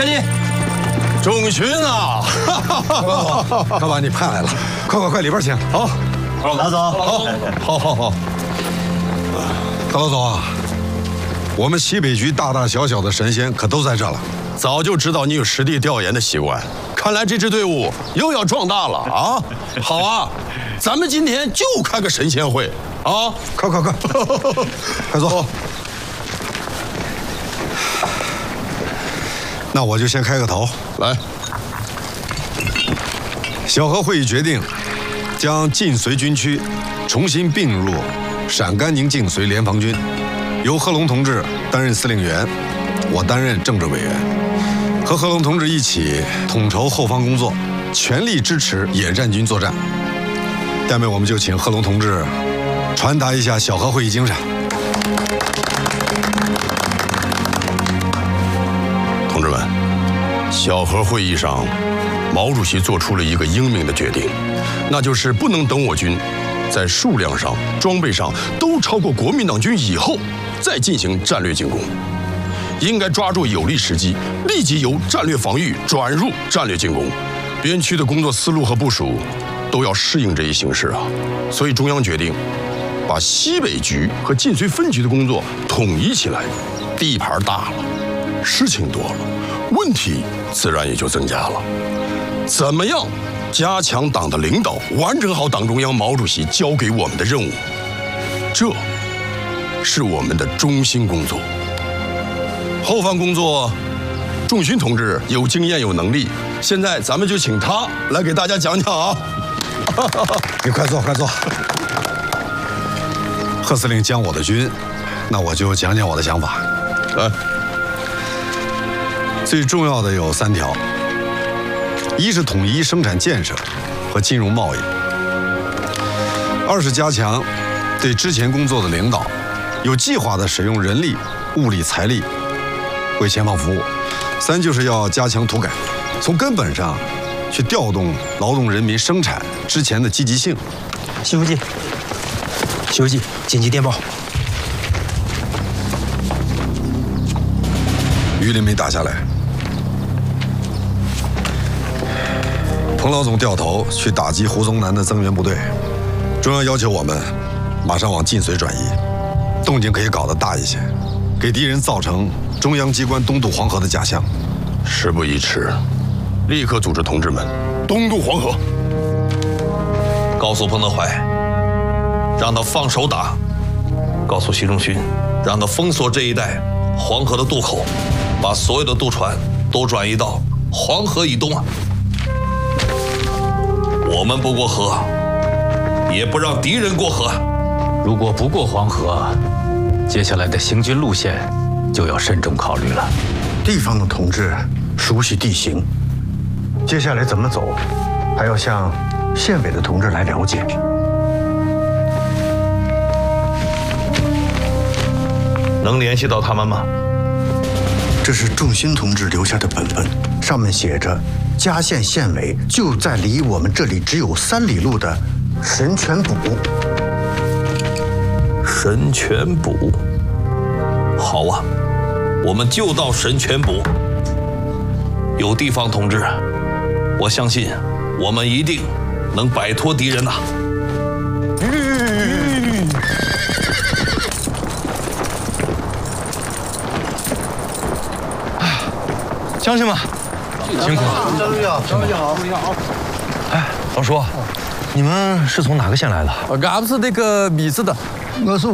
赶紧！ 仲勋啊， 他把你派来了，快，里边请。好， 老总， 好。大老总啊，我们西北局大大小小的神仙可都在这了。 早就知道你有实地调研的习惯，看来这支队伍又要壮大了啊！好啊，咱们今天就开个神仙会啊！ 快，快坐。那我就先开个头， 来。 小河会议决定，将晋绥军区重新并入陕甘宁晋绥联防军，由贺龙同志担任司令员，我担任政治委员，和贺龙同志一起统筹后方工作，全力支持野战军作战。下面我们就请贺龙同志传达一下小河会议精神。 同志们，小河会议上，毛主席做出了一个英明的决定，那就是不能等我军在数量上、装备上都超过国民党军以后，再进行战略进攻。应该抓住有利时机，立即由战略防御转入战略进攻。边区的工作思路和部署都要适应这一形势啊。所以中央决定把西北局和晋绥分局的工作统一起来，地盘大了，事情多了，问题自然也就增加了。怎么样加强党的领导，完成好党中央毛主席交给我们的任务，这是我们的中心工作。后方工作，仲勋同志有经验有能力，现在咱们就请他来给大家讲讲啊。 你快坐。贺司令将我的军，那我就讲讲我的想法。 来， 最重要的有3条：一是统一生产建设和金融贸易；二是加强对之前工作的领导，有计划地使用人力、物力、财力为前方服务；三就是要加强土改，从根本上去调动劳动人民生产之前的积极性。 徐书记，紧急电报。 榆林没打下来，彭老总调头去打击胡宗南的增援部队，中央要求我们马上往晋绥转移，动静可以搞得大一些，给敌人造成中央机关东渡黄河的假象。 事不宜迟，立刻组织同志们东渡黄河， 告诉彭德怀，让他放手打；告诉习仲勋，让他封锁这一带黄河的渡口，把所有的渡船都转移到黄河以东啊！我们不过河，也不让敌人过河。 如果不过黄河，接下来的行军路线就要慎重考虑了。 地方的同志熟悉地形，接下来怎么走，还要向县委的同志来了解。 能联系到他们吗？ 这是仲勋同志留下的本本，上面写着嘉县县委就在离我们这里只有3里路的神泉堡。 神泉堡，好啊，我们就到神泉堡。有地方同志，我相信我们一定能摆脱敌人呐。 乡亲们，辛苦了。 张书记好。 哎，老叔，你们是从哪个县来的？ 俺们是那个米子的。 我是